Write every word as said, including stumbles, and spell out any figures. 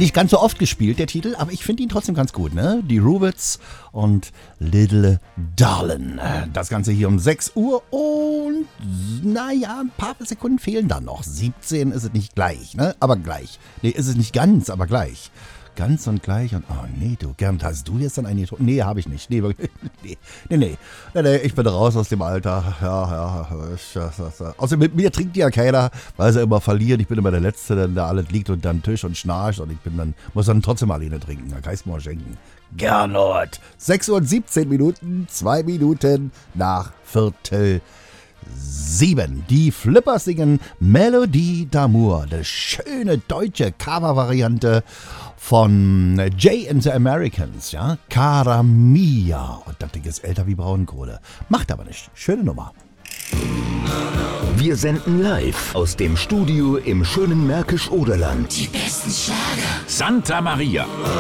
Nicht ganz so oft gespielt, der Titel, aber ich finde ihn trotzdem ganz gut, ne? Die Rubettes und Little Darlin'. Das Ganze hier um sechs Uhr und naja, ein paar Sekunden fehlen dann noch. siebzehn ist es nicht gleich, ne? Aber gleich. Nee, ist es nicht ganz, aber gleich. Ganz und gleich und, oh nee, du, Gernd, hast du jetzt dann einen getrunken? Nee, habe ich nicht. Nee, nee, nee, nee, nee, nee, ich bin raus aus dem Alter. Ja, ja, ich, ja, ja. Außerdem mit mir trinkt ja keiner, weil sie immer verlieren. Ich bin immer der Letzte, der da alles liegt unter dem Tisch und schnarcht und ich bin dann, muss dann trotzdem alleine trinken. Da kann ich's mal schenken. Gernot. sechs Uhr und siebzehn Minuten, zwei Minuten nach Viertel sieben. Die Flippers singen Melodie d'Amour, eine schöne deutsche Cover-Variante von Jay and the Americans, ja, Cara Mia. Und das Ding ist älter wie Braunkohle. Macht aber nicht. Schöne Nummer. Wir senden live aus dem Studio im schönen Märkisch-Oderland. Die besten Schlager. Santa Maria.